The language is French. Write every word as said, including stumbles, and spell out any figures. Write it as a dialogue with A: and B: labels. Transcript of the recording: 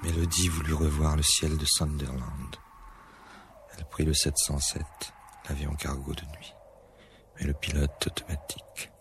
A: Mélodie voulut revoir le ciel de Sunderland. Elle prit le sept cent sept, l'avion cargo de nuit. Mais le pilote automatique